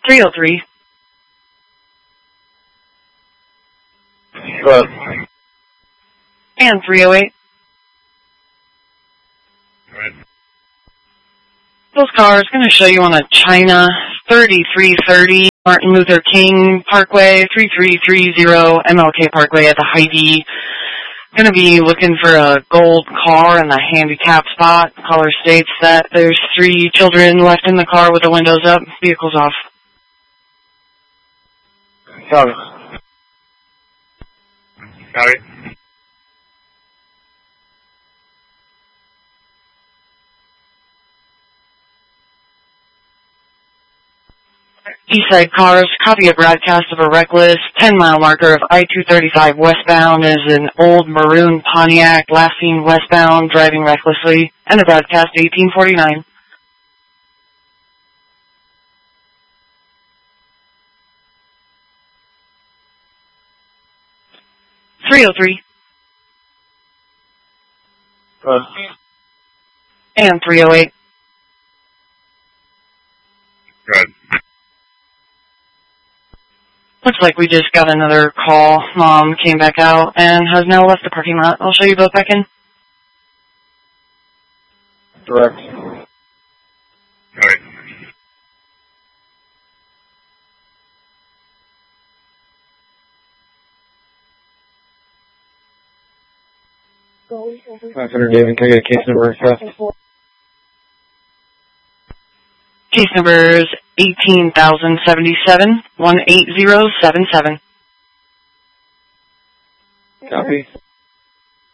303. Good. And 308. Right. Those cars going to show you on a China 3330 Martin Luther King Parkway, 3330 MLK Parkway at the Heidi. Going to be looking for a gold car in the handicap spot. Caller states that there's 3 children left in the car with the windows up, vehicles off. Copy. Copy. Eastside Cars, copy a broadcast of a reckless 10-mile marker of I-235 westbound is an old maroon Pontiac, last seen westbound, driving recklessly, and a broadcast 1849. .303. Good. And 308. Good. Looks like we just got another call. Mom came back out and has now left the parking lot. I'll show you both back in. Direct. All right. Passenger David, can I get a case number fast? Case number is 18,077, 18077. Copy.